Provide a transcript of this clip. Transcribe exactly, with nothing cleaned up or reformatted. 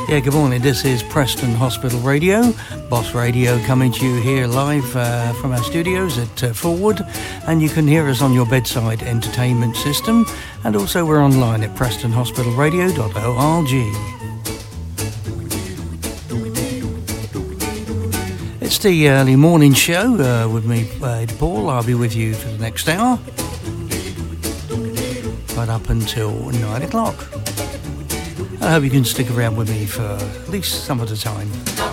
Yeah, good morning. This is Preston Hospital Radio, Boss Radio, coming to you here live uh, from our studios at uh, Forward, and you can hear us on your bedside entertainment system, and also we're online at preston hospital radio dot org. It's the early morning show uh, with me, uh, Paul. I'll be with you for the next hour, right up until nine o'clock. I hope you can stick around with me for at least some of the time.